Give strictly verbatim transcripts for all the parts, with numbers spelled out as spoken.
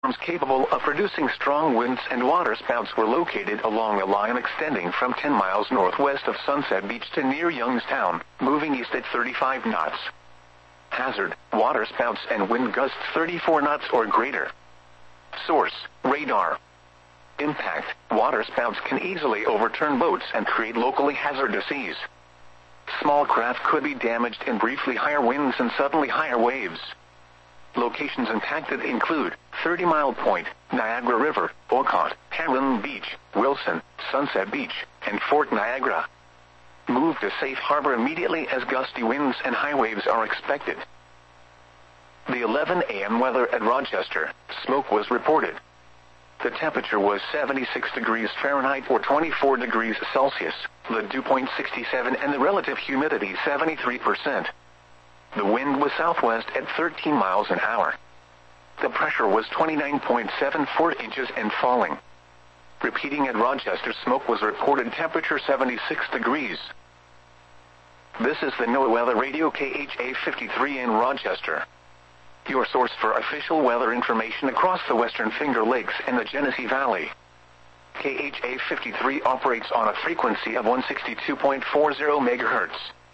storms capable of producing strong winds and waterspouts were located along a line extending from ten miles northwest of Sunset Beach to near Youngstown, moving east at thirty-five knots. Hazard, waterspouts and wind gusts thirty-four knots or greater. Source, radar. Impact, waterspouts can easily overturn boats and create locally hazardous seas. Small craft could be damaged in briefly higher winds and suddenly higher waves. Locations impacted include thirty Mile Point, Niagara River, Ocot, Hamlin Beach, Wilson, Sunset Beach, and Fort Niagara. Move to safe harbor immediately as gusty winds and high waves are expected. The eleven a m weather at Rochester, smoke was reported. The temperature was seventy-six degrees Fahrenheit or twenty-four degrees Celsius, the dew point sixty-seven and the relative humidity seventy-three percent. The wind was southwest at thirteen miles an hour. The pressure was twenty-nine point seven four inches and falling. Repeating at Rochester, smoke was reported, temperature seventy-six degrees. This is the NOAA Weather Radio K H A fifty-three in Rochester, your source for official weather information across the Western Finger Lakes and the Genesee Valley. K H A fifty-three operates on a frequency of one sixty-two point four zero megahertz.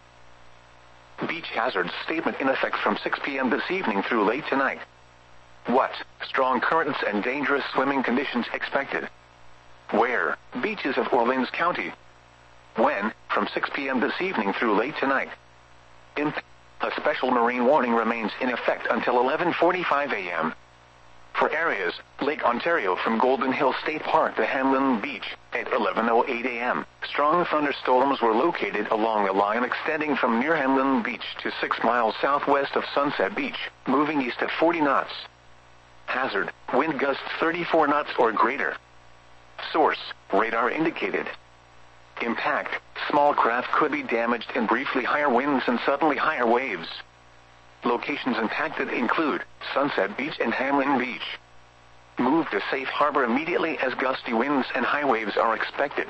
Beach hazards statement in effect from six p m this evening through late tonight. What? Strong currents and dangerous swimming conditions expected. Where? Beaches of Orleans County. When? From six p m this evening through late tonight. Imp- a special marine warning remains in effect until eleven forty-five a m For areas, Lake Ontario from Golden Hill State Park to Hamlin Beach, at eleven oh eight a m, strong thunderstorms were located along a line extending from near Hamlin Beach to six miles southwest of Sunset Beach, moving east at forty knots. Hazard, wind gusts thirty-four knots or greater. Source, radar indicated. Impact, small craft could be damaged in briefly higher winds and suddenly higher waves. Locations impacted include Sunset Beach and Hamlin Beach. Move to safe harbor immediately as gusty winds and high waves are expected.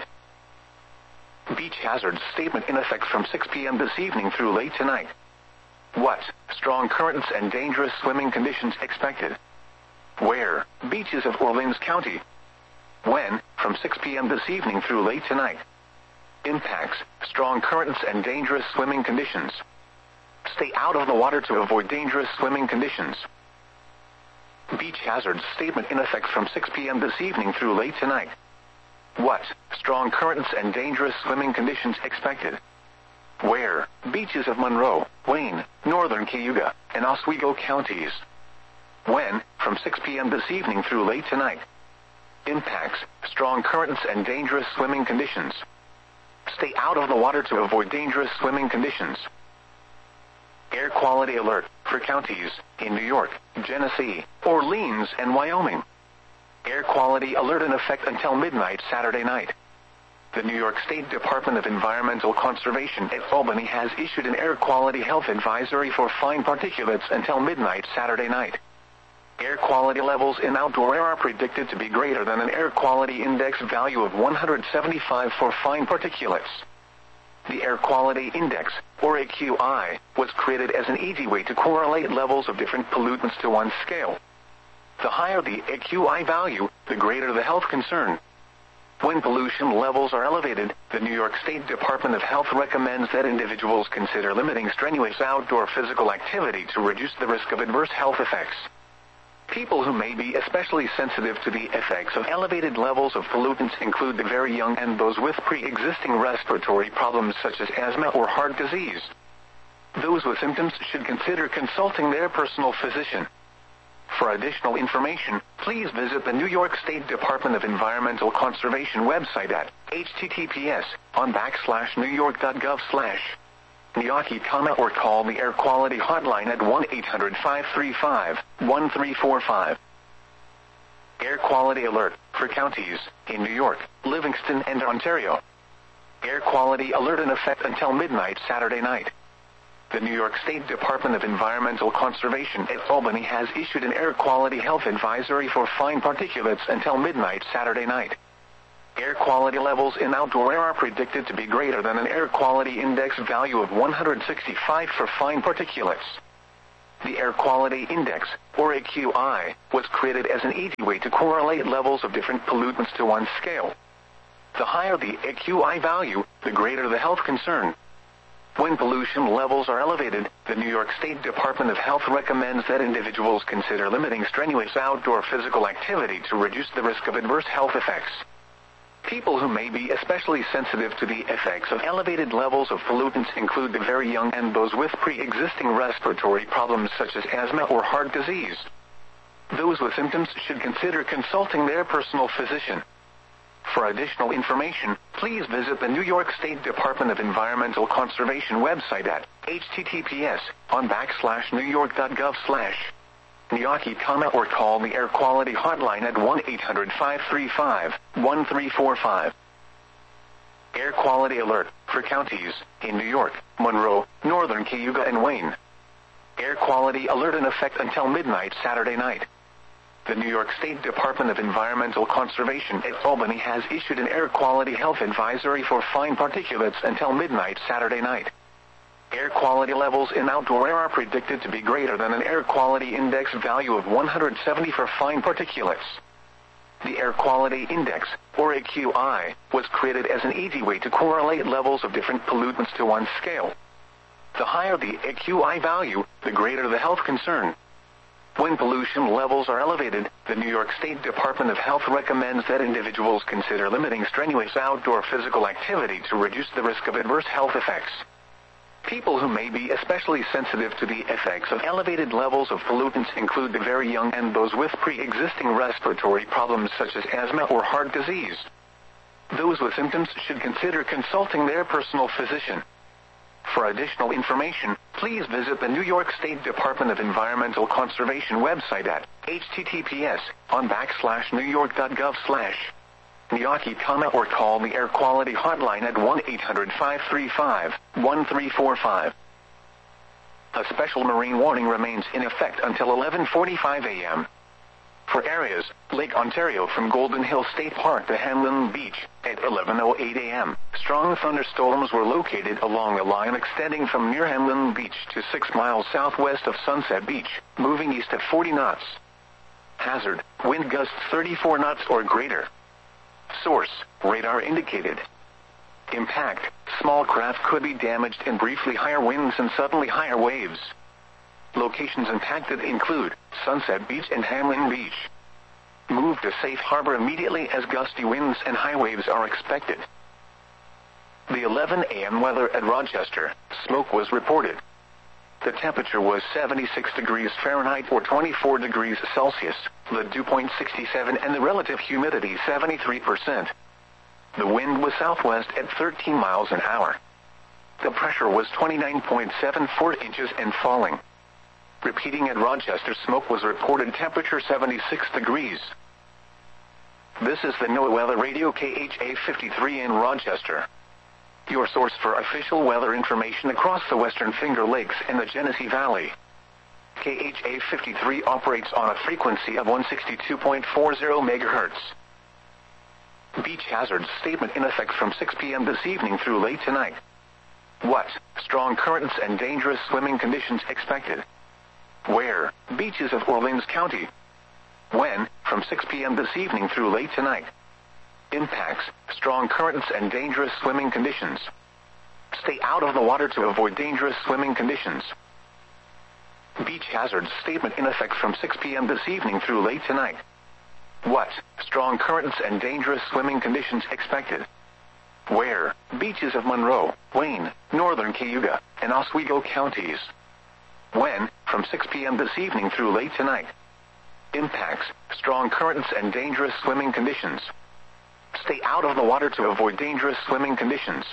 Beach hazards statement in effect from six p m this evening through late tonight. What? Strong currents and dangerous swimming conditions expected. Where? Beaches of Orleans County. When? From six p m this evening through late tonight. Impacts, strong currents and dangerous swimming conditions. Stay out of the water to avoid dangerous swimming conditions. Beach hazards statement in effect from six p m this evening through late tonight. What? Strong currents and dangerous swimming conditions expected. Where? Beaches of Monroe, Wayne, Northern Cayuga, and Oswego counties. When? From six p m this evening through late tonight. Impacts, strong currents and dangerous swimming conditions. Stay out of the water to avoid dangerous swimming conditions. Air quality alert for counties in New York, Genesee, Orleans, and Wyoming. Air quality alert in effect until midnight Saturday night. The New York State Department of Environmental Conservation at Albany has issued an air quality health advisory for fine particulates until midnight Saturday night. Air quality levels in outdoor air are predicted to be greater than an air quality index value of one hundred seventy-five for fine particulates. The Air Quality Index, or A Q I, was created as an easy way to correlate levels of different pollutants to one scale. The higher the A Q I value, the greater the health concern. When pollution levels are elevated, the New York State Department of Health recommends that individuals consider limiting strenuous outdoor physical activity to reduce the risk of adverse health effects. People who may be especially sensitive to the effects of elevated levels of pollutants include the very young and those with pre-existing respiratory problems such as asthma or heart disease. Those with symptoms should consider consulting their personal physician. For additional information, please visit the New York State Department of Environmental Conservation website at h t t p s on backslash new york dot gov slash Niyaki, or call the Air Quality Hotline at one eight hundred five three five one three four five. Air quality alert for counties in New York, Livingston, and Ontario. Air quality alert in effect until midnight Saturday night. The New York State Department of Environmental Conservation at Albany has issued an air quality health advisory for fine particulates until midnight Saturday night. Air quality levels in outdoor air are predicted to be greater than an air quality index value of one hundred sixty-five for fine particulates. The Air Quality Index, or A Q I, was created as an easy way to correlate levels of different pollutants to one scale. The higher the A Q I value, the greater the health concern. When pollution levels are elevated, the New York State Department of Health recommends that individuals consider limiting strenuous outdoor physical activity to reduce the risk of adverse health effects. People who may be especially sensitive to the effects of elevated levels of pollutants include the very young and those with pre-existing respiratory problems such as asthma or heart disease. Those with symptoms should consider consulting their personal physician. For additional information, please visit the New York State Department of Environmental Conservation website at https on backslash newyork.gov slash Niyaki, or call the Air Quality Hotline at one eight hundred five three five one three four five. Air Quality Alert for counties in New York, Monroe, Northern Cayuga, and Wayne. Air Quality Alert in effect until midnight Saturday night. The New York State Department of Environmental Conservation at Albany has issued an air quality health advisory for fine particulates until midnight Saturday night. Air quality levels in outdoor air are predicted to be greater than an air quality index value of one hundred seventy for fine particulates. The Air Quality Index, or A Q I, was created as an easy way to correlate levels of different pollutants to one scale. The higher the A Q I value, the greater the health concern. When pollution levels are elevated, the New York State Department of Health recommends that individuals consider limiting strenuous outdoor physical activity to reduce the risk of adverse health effects. People who may be especially sensitive to the effects of elevated levels of pollutants include the very young and those with pre-existing respiratory problems such as asthma or heart disease. Those with symptoms should consider consulting their personal physician. For additional information, please visit the New York State Department of Environmental Conservation website at https on backslash newyork.gov slash Niyaki, or call the Air Quality Hotline at one eight hundred five three five one three four five. A special marine warning remains in effect until eleven forty-five a m For areas, Lake Ontario from Golden Hill State Park to Hanlon Beach, at eleven oh eight a m, strong thunderstorms were located along a line extending from near Hanlon Beach to six miles southwest of Sunset Beach, moving east at forty knots. Hazard, wind gusts thirty-four knots or greater. Source, radar indicated. Impact, small craft could be damaged in briefly higher winds and suddenly higher waves. Locations impacted include Sunset Beach and Hanlon Beach. Move to safe harbor immediately as gusty winds and high waves are expected. The eleven a m weather at Rochester, smoke was reported. The temperature was seventy-six degrees Fahrenheit or twenty-four degrees Celsius, the dew point sixty-seven and the relative humidity seventy-three percent. The wind was southwest at thirteen miles an hour. The pressure was twenty-nine point seven four inches and falling. Repeating at Rochester, smoke was reported, temperature seventy-six degrees. This is the NOAA Weather Radio K H A fifty-three in Rochester, your source for official weather information across the Western Finger Lakes and the Genesee Valley. K H A fifty-three operates on a frequency of one sixty-two point four zero megahertz. Beach hazards statement in effect from six p m this evening through late tonight. What? Strong currents and dangerous swimming conditions expected. Where? Beaches of Orleans County. When? From six p m this evening through late tonight. Impacts, strong currents and dangerous swimming conditions. Stay out of the water to avoid dangerous swimming conditions. Beach hazards statement in effect from six p m this evening through late tonight. What? Strong currents and dangerous swimming conditions expected. Where? Beaches of Monroe, Wayne, Northern Cayuga, and Oswego counties. When? From six p m this evening through late tonight. Impacts, strong currents and dangerous swimming conditions. Stay out of the water to avoid dangerous swimming conditions.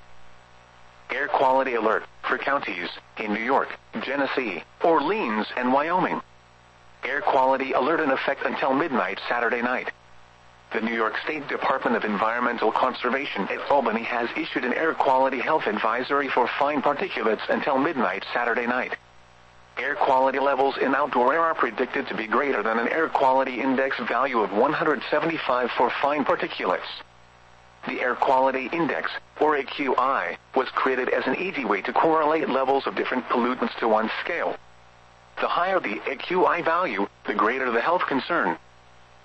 Air quality alert for counties in New York, Genesee, Orleans, and Wyoming. Air quality alert in effect until midnight Saturday night. The New York State Department of Environmental Conservation at Albany has issued an air quality health advisory for fine particulates until midnight Saturday night. Air quality levels in outdoor air are predicted to be greater than an air quality index value of one hundred seventy-five for fine particulates. The Air Quality Index, or A Q I, was created as an easy way to correlate levels of different pollutants to one scale. The higher the A Q I value, the greater the health concern.